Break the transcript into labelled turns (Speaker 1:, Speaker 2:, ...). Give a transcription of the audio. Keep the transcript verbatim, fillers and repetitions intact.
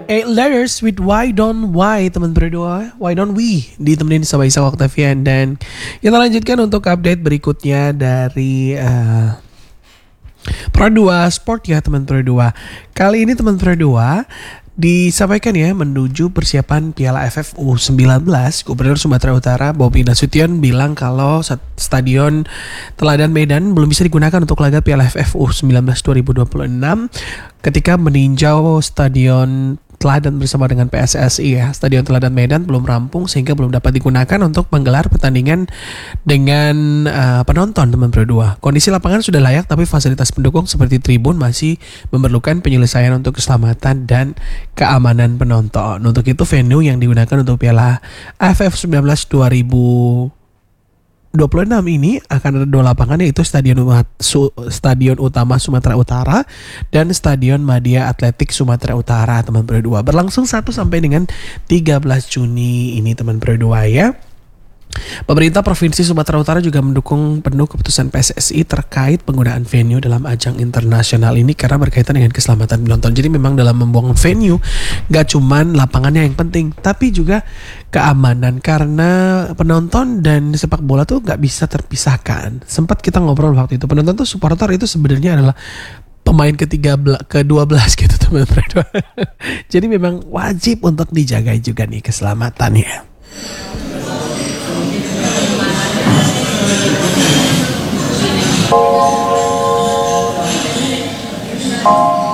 Speaker 1: Eight Letters with Why Don't Why, teman berdua. Why Don't We ditemenin sama Isa Octavian. Dan kita lanjutkan untuk update berikutnya dari uh, Pro dua Sport ya teman Pro dua. Kali ini teman Pro dua disampaikan ya menuju persiapan Piala A F F U sembilan belas. Gubernur Sumatera Utara Bobi Nasution bilang kalau Stadion Teladan Medan belum bisa digunakan untuk laga Piala A F F U sembilan belas dua ribu dua puluh enam ketika meninjau Stadion Teladan bersama dengan P S S I ya. Stadion Teladan Medan belum rampung sehingga belum dapat digunakan untuk menggelar pertandingan dengan uh, penonton teman Pro dua. Kondisi lapangan sudah layak tapi fasilitas pendukung seperti tribun masih memerlukan penyelesaian untuk keselamatan dan keamanan penonton. Untuk itu venue yang digunakan untuk Piala A F F sembilan belas dua ribu dua puluh enam ini akan ada dua lapangan, yaitu Stadion Stadion Utama Sumatera Utara dan Stadion Madia Atletik Sumatera Utara teman Pro dua. Berlangsung satu sampai dengan tiga belas Juni ini teman Pro dua ya. Pemerintah Provinsi Sumatera Utara juga mendukung penuh keputusan P S S I terkait penggunaan venue dalam ajang internasional ini karena berkaitan dengan keselamatan penonton. Jadi memang dalam membuang venue gak cuman lapangannya yang penting, tapi juga keamanan karena penonton dan sepak bola tuh gak bisa terpisahkan. Sempat kita ngobrol waktu itu, penonton tuh supporter itu sebenarnya adalah pemain ketiga ke dua belas gitu teman-teman. Jadi memang wajib untuk dijaga juga nih keselamatannya. Oh